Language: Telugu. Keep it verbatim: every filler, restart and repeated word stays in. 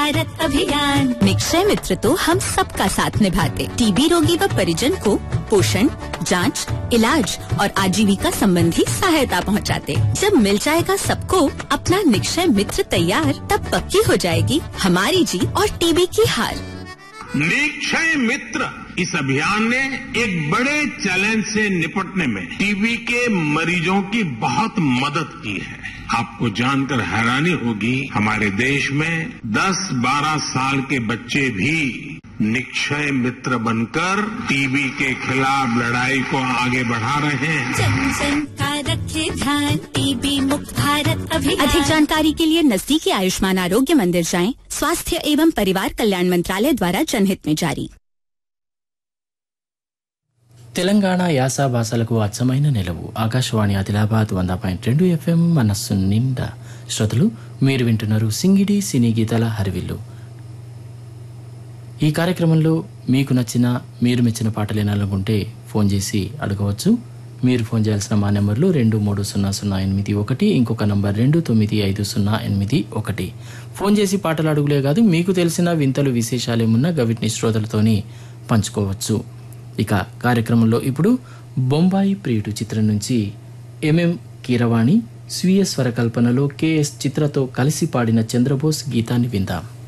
भारत अभियान। निक्षय मित्र तो हम सबका साथ निभाते, टीबी रोगी व परिजन को पोषण, जांच, इलाज और आजीविका संबंधी सहायता पहुंचाते। जब मिल जाएगा सबको अपना निक्षय मित्र तैयार, तब पक्की हो जाएगी हमारी जीत और टीबी की हार। निक्षय मित्र इस अभियान ने एक बड़े चैलेंज से निपटने में टीबी के मरीजों की बहुत मदद की है। आपको जानकर हैरानी होगी, हमारे देश में दस बारह साल के बच्चे भी निक्षय मित्र बनकर टीबी के खिलाफ लड़ाई को आगे बढ़ा रहे हैं। जन जन का रखे ध्यान, टीबी मुक्त भारत अभियान। अधिक जानकारी के लिए नजदीकी आयुष्मान आरोग्य मंदिर जाएं। स्वास्थ्य एवं परिवार कल्याण मंत्रालय द्वारा जनहित में जारी। తెలంగాణ యాస భాషలకు అచ్చమైన నిలవు ఆకాశవాణి ఆదిలాబాద్ వంద పాయింట్ రెండు ఎఫ్ఎం మనస్సు నిండా. శ్రోతలు, మీరు వింటున్నారు సింగిడి సినీ గీతాల హరివిల్లు. ఈ కార్యక్రమంలో మీకు నచ్చిన మీరు మెచ్చిన పాటలు వినాలనుకుంటే ఫోన్ చేసి అడగవచ్చు. మీరు ఫోన్ చేయాల్సిన మా నెంబర్లు రెండు మూడు సున్నా సున్నా ఎనిమిది ఒకటి, ఇంకొక నంబర్ రెండు తొమ్మిది ఐదు సున్నా ఎనిమిది ఒకటి. ఫోన్ చేసి పాటలు అడుగులే కాదు, మీకు తెలిసిన వింతలు విశేషాలేమున్నా గవిటిని శ్రోతలతోని పంచుకోవచ్చు. ఇక కార్యక్రమంలో ఇప్పుడు బొంబాయి ప్రియుడు చిత్రం నుంచి ఎంఎం కీరవాణి స్వీయ స్వరకల్పనలో కెఎస్ చిత్రతో కలిసి పాడిన చంద్రబోస్ గీతాన్ని విందాం.